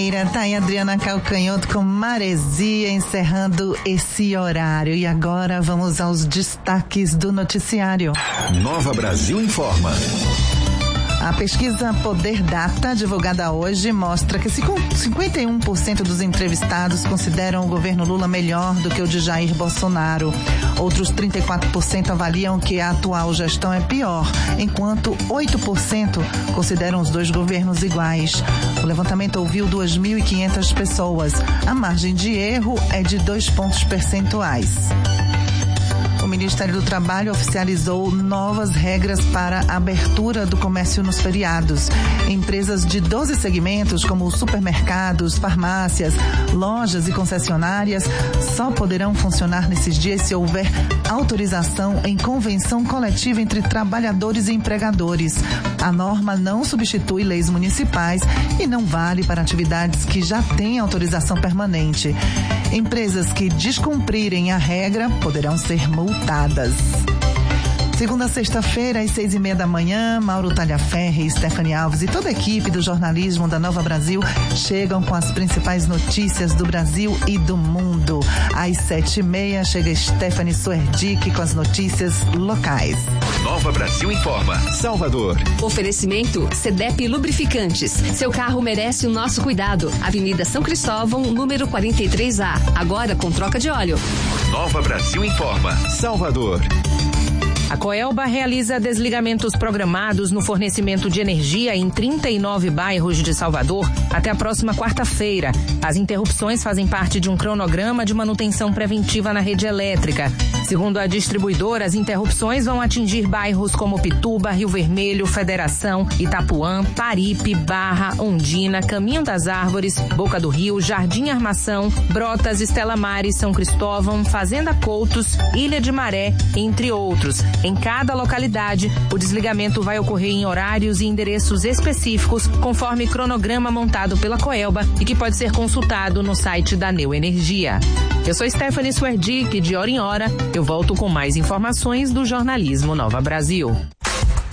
quinta-feira, tá aí Adriana Calcanhoto com Maresia encerrando esse horário. E agora vamos aos destaques do noticiário. Nova Brasil informa. A pesquisa Poder Data, divulgada hoje, mostra que 51% dos entrevistados consideram o governo Lula melhor do que o de Jair Bolsonaro. Outros 34% avaliam que a atual gestão é pior, enquanto 8% consideram os dois governos iguais. O levantamento ouviu 2.500 pessoas. A margem de erro é de 2 pontos percentuais. O Ministério do Trabalho oficializou novas regras para a abertura do comércio nos feriados. Empresas de 12 segmentos, como supermercados, farmácias, lojas e concessionárias, só poderão funcionar nesses dias se houver autorização em convenção coletiva entre trabalhadores e empregadores. A norma não substitui leis municipais e não vale para atividades que já têm autorização permanente. Empresas que descumprirem a regra poderão ser multadas. Segunda a sexta-feira, às 6:30 da manhã, Mauro Talhaferri, Stephanie Alves e toda a equipe do jornalismo da Nova Brasil chegam com as principais notícias do Brasil e do mundo. Às 7:30 chega Stephanie Suerdick com as notícias locais. Nova Brasil informa. Salvador. Oferecimento CDEP Lubrificantes. Seu carro merece o nosso cuidado. Avenida São Cristóvão, número 43A. Agora com troca de óleo. Nova Brasil informa. Salvador. A Coelba realiza desligamentos programados no fornecimento de energia em 39 bairros de Salvador até a próxima quarta-feira. As interrupções fazem parte de um cronograma de manutenção preventiva na rede elétrica. Segundo a distribuidora, as interrupções vão atingir bairros como Pituba, Rio Vermelho, Federação, Itapuã, Paripe, Barra, Ondina, Caminho das Árvores, Boca do Rio, Jardim Armação, Brotas, Estela Maris, São Cristóvão, Fazenda Coutos, Ilha de Maré, entre outros. Em cada localidade, o desligamento vai ocorrer em horários e endereços específicos, conforme cronograma montado pela Coelba e que pode ser consultado no site da Neo Energia. Eu sou Stephanie Suerdick, de hora em hora eu volto com mais informações do jornalismo Nova Brasil.